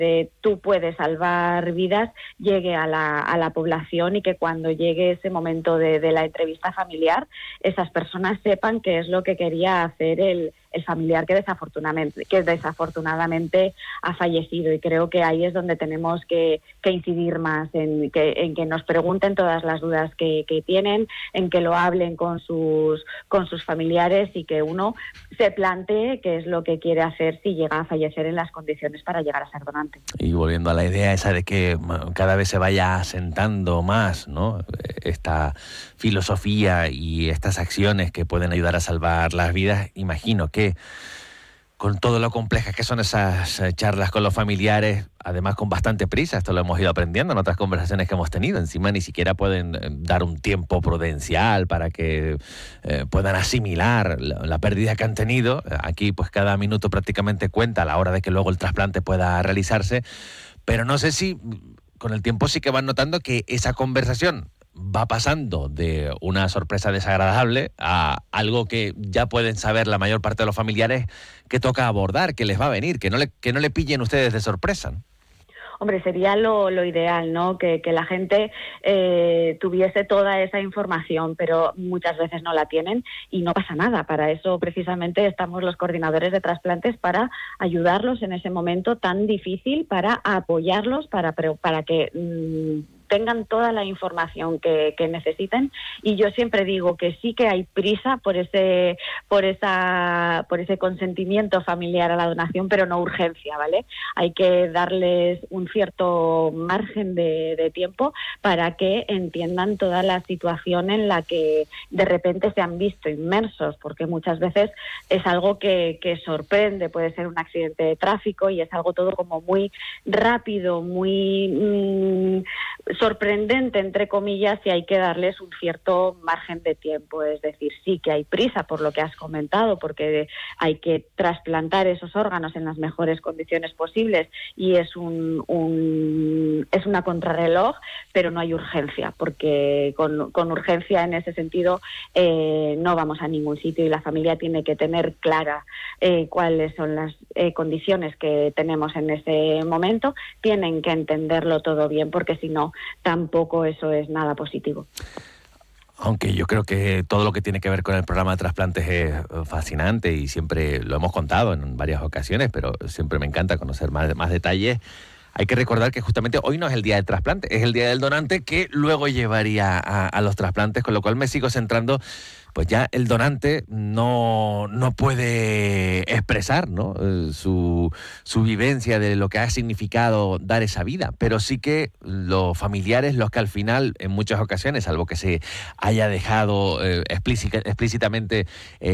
tú puedes salvar vidas llegue a la población, y que cuando llegue ese momento de la entrevista familiar, esas personas sepan qué es lo que quería hacer el familiar que desafortunadamente ha fallecido. Y creo que ahí es donde tenemos que incidir más, en que nos pregunten todas las dudas que tienen, en que lo hablen con sus familiares, y que uno se plantee qué es lo que quiere hacer si llega a fallecer en las condiciones para llegar a ser donante. Y volviendo a la idea esa de que cada vez se vaya asentando más, ¿no?, esta filosofía y estas acciones que pueden ayudar a salvar las vidas, imagino que con todo lo complejas que son esas charlas con los familiares, además con bastante prisa, esto lo hemos ido aprendiendo en otras conversaciones que hemos tenido, encima ni siquiera pueden dar un tiempo prudencial para que puedan asimilar la pérdida que han tenido. Aquí pues cada minuto prácticamente cuenta a la hora de que luego el trasplante pueda realizarse, pero no sé si con el tiempo sí que van notando que esa conversación va pasando de una sorpresa desagradable a algo que ya pueden saber la mayor parte de los familiares que toca abordar, que les va a venir, que no le pillen ustedes de sorpresa, ¿no? Hombre, sería lo ideal, ¿no?, que la gente tuviese toda esa información, pero muchas veces no la tienen y no pasa nada. Para eso precisamente estamos los coordinadores de trasplantes, para ayudarlos en ese momento tan difícil, para apoyarlos, para que tengan toda la información que necesiten. Y yo siempre digo que sí que hay prisa por ese consentimiento familiar a la donación, pero no urgencia, ¿vale? Hay que darles un cierto margen de tiempo para que entiendan toda la situación en la que de repente se han visto inmersos, porque muchas veces es algo que sorprende. Puede ser un accidente de tráfico y es algo todo como muy rápido, muy sorprendente, entre comillas, y hay que darles un cierto margen de tiempo. Es decir, sí que hay prisa por lo que has comentado, porque hay que trasplantar esos órganos en las mejores condiciones posibles, y es una contrarreloj, pero no hay urgencia, porque con urgencia en ese sentido no vamos a ningún sitio, y la familia tiene que tener clara cuáles son las condiciones que tenemos en ese momento. Tienen que entenderlo todo bien, porque si no, tampoco eso es nada positivo. Aunque yo creo que todo lo que tiene que ver con el programa de trasplantes es fascinante, y siempre lo hemos contado en varias ocasiones, pero siempre me encanta conocer más detalles. Hay que recordar que justamente hoy no es el día del trasplante, es el día del donante, que luego llevaría a los trasplantes, con lo cual me sigo centrando. Pues ya el donante no puede expresar, ¿no?, su vivencia de lo que ha significado dar esa vida, pero sí que los familiares, los que al final, en muchas ocasiones, salvo que se haya dejado explícitamente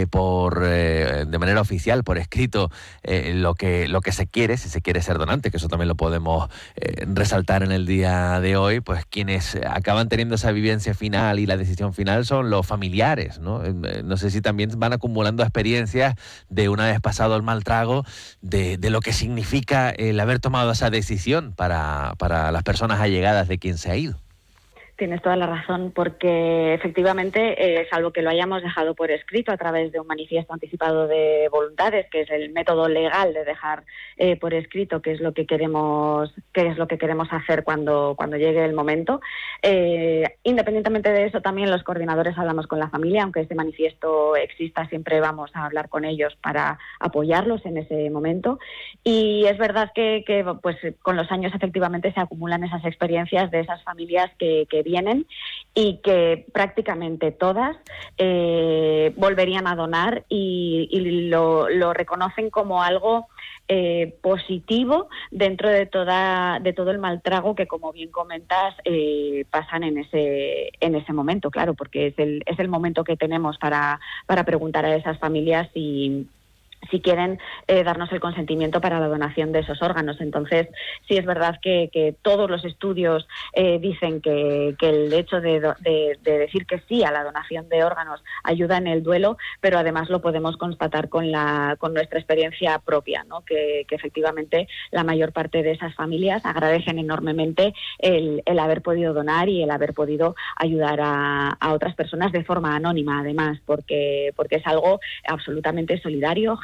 de manera oficial, por escrito, lo que se quiere, si se quiere ser donante, que eso también lo podemos resaltar en el día de hoy, pues quienes acaban teniendo esa vivencia final y la decisión final son los familiares, ¿no? No sé si también van acumulando experiencias de, una vez pasado el mal trago, de lo que significa el haber tomado esa decisión para las personas allegadas de quien se ha ido. Tienes toda la razón, porque efectivamente, salvo que lo hayamos dejado por escrito a través de un manifiesto anticipado de voluntades, que es el método legal de dejar por escrito qué es lo que queremos hacer cuando llegue el momento. Independientemente de eso, también los coordinadores hablamos con la familia, aunque ese manifiesto exista, siempre vamos a hablar con ellos para apoyarlos en ese momento. Y es verdad que pues con los años efectivamente se acumulan esas experiencias de esas familias que vienen, y que prácticamente todas volverían a donar, y lo reconocen como algo positivo dentro de todo el mal trago que, como bien comentas, pasan en ese momento, claro, porque es el momento que tenemos para preguntar a esas familias si quieren darnos el consentimiento para la donación de esos órganos. Entonces, sí es verdad que todos los estudios dicen que el hecho de decir que sí a la donación de órganos ayuda en el duelo, pero además lo podemos constatar con nuestra experiencia propia, ¿no? Que efectivamente la mayor parte de esas familias agradecen enormemente el haber podido donar y el haber podido ayudar a otras personas de forma anónima, además, porque es algo absolutamente solidario,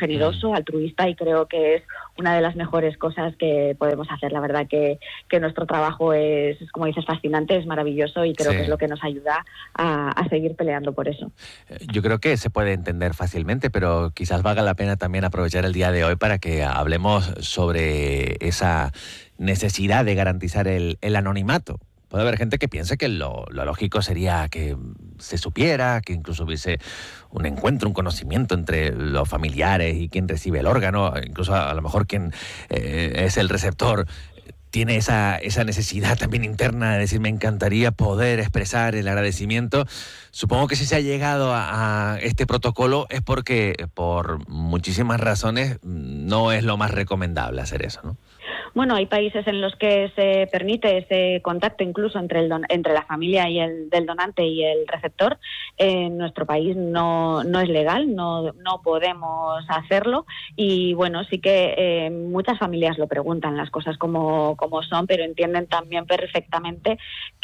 generoso, altruista, y creo que es una de las mejores cosas que podemos hacer. La verdad que nuestro trabajo es, como dices, fascinante, es maravilloso, y creo que es lo que nos ayuda a seguir peleando por eso. Yo creo que se puede entender fácilmente, pero quizás valga la pena también aprovechar el día de hoy para que hablemos sobre esa necesidad de garantizar el anonimato. Puede haber gente que piense que lo lógico sería que se supiera, que incluso hubiese un encuentro, un conocimiento entre los familiares y quien recibe el órgano, incluso a lo mejor quien es el receptor. Tiene esa necesidad también interna de decir, me encantaría poder expresar el agradecimiento. Supongo que si se ha llegado a este protocolo es porque por muchísimas razones no es lo más recomendable hacer eso, ¿no? Bueno, hay países en los que se permite ese contacto incluso entre la familia y del donante y el receptor. En nuestro país no es legal, no podemos hacerlo, y bueno, sí que muchas familias lo preguntan, las cosas como son, pero entienden también perfectamente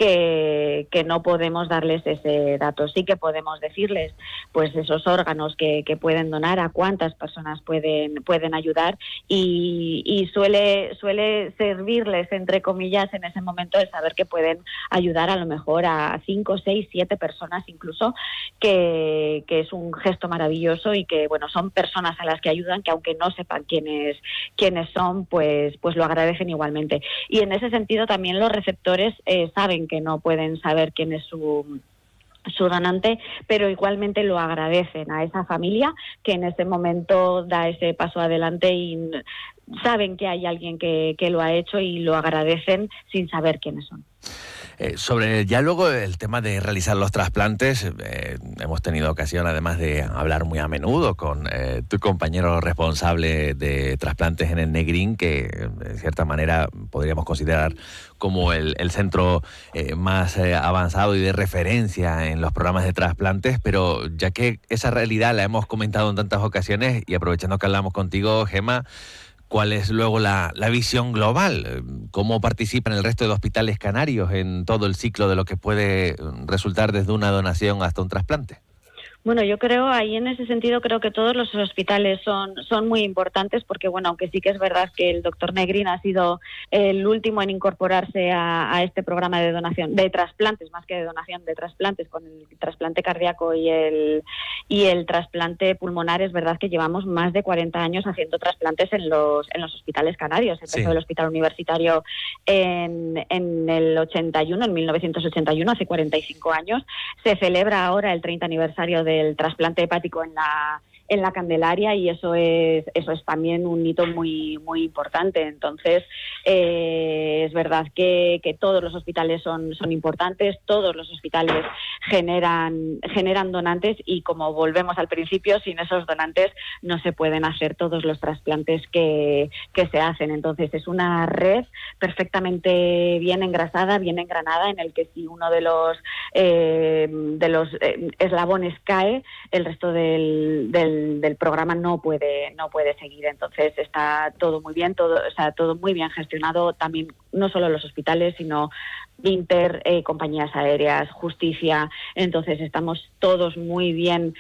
que no podemos darles ese dato. Sí que podemos decirles pues esos órganos que pueden donar, a cuántas personas pueden ayudar, y suele servirles, entre comillas, en ese momento, el saber que pueden ayudar a lo mejor a 5, 6, 7 personas incluso, que es un gesto maravilloso, y que bueno, son personas a las que ayudan, que aunque no sepan quiénes son, pues lo agradecen igualmente. Y en ese sentido también los receptores saben que no pueden saber quién es su donante, pero igualmente lo agradecen a esa familia que en ese momento da ese paso adelante, y saben que hay alguien que lo ha hecho, y lo agradecen sin saber quiénes son. Sobre ya luego el tema de realizar los trasplantes, hemos tenido ocasión además de hablar muy a menudo con tu compañero responsable de trasplantes en el Negrín, que de cierta manera podríamos considerar como el centro más avanzado y de referencia en los programas de trasplantes, pero ya que esa realidad la hemos comentado en tantas ocasiones, y aprovechando que hablamos contigo, Gemma, ¿cuál es luego la visión global? ¿Cómo participan el resto de hospitales canarios en todo el ciclo de lo que puede resultar desde una donación hasta un trasplante? Bueno, yo creo, ahí en ese sentido, creo que todos los hospitales son muy importantes, porque bueno, aunque sí que es verdad que el doctor Negrín ha sido el último en incorporarse a este programa de donación, de trasplantes, más que de donación, de trasplantes, con el trasplante cardíaco y el trasplante pulmonar, es verdad que llevamos más de 40 años haciendo trasplantes en los hospitales canarios. Empezó el hospital universitario en el 81, en 1981, hace 45 años. Se celebra ahora el 30 aniversario del trasplante hepático en la Candelaria, y eso es también un hito muy muy importante. Entonces es verdad que todos los hospitales son importantes, todos los hospitales generan donantes, y como volvemos al principio, sin esos donantes no se pueden hacer todos los trasplantes que se hacen. Entonces es una red perfectamente bien engrasada, bien engranada, en el que si uno de los eslabones cae, el resto del programa no puede seguir. Entonces está todo muy bien, todo muy bien gestionado, también no solo los hospitales, sino Inter, compañías aéreas, justicia. Entonces estamos todos muy bien,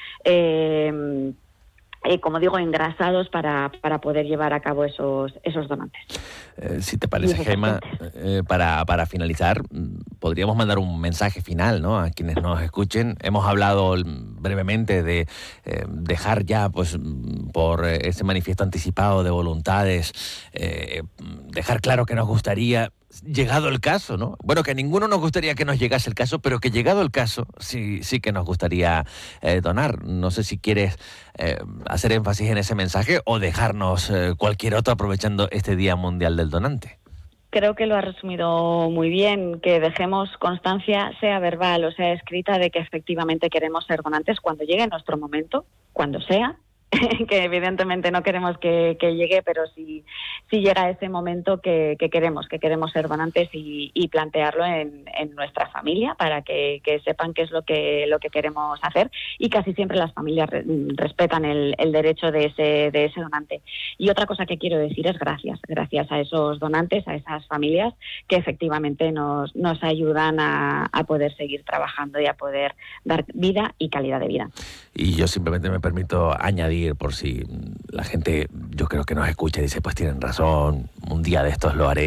como digo, engrasados para poder llevar a cabo esos donantes. Si te parece, Gemma, para finalizar, podríamos mandar un mensaje final, ¿no?, a quienes nos escuchen. Hemos hablado brevemente de dejar ya, pues, por ese manifiesto anticipado de voluntades, dejar claro que nos gustaría, llegado el caso, ¿no? Bueno, que a ninguno nos gustaría que nos llegase el caso, pero que llegado el caso, sí que nos gustaría donar. No sé si quieres hacer énfasis en ese mensaje o dejarnos cualquier otro aprovechando este Día Mundial del Donante. Creo que lo ha resumido muy bien, que dejemos constancia, sea verbal o sea escrita, de que efectivamente queremos ser donantes cuando llegue nuestro momento, cuando sea, que evidentemente no queremos que llegue, pero si llega ese momento, que queremos ser donantes, y plantearlo en nuestra familia, para que sepan qué es lo que queremos hacer, y casi siempre las familias respetan el derecho de ese donante. Y otra cosa que quiero decir es gracias a esos donantes, a esas familias que efectivamente nos ayudan a poder seguir trabajando y a poder dar vida y calidad de vida. Y yo simplemente me permito añadir añadir, por si la gente, yo creo que nos escucha y dice, pues tienen razón, un día de estos lo haré.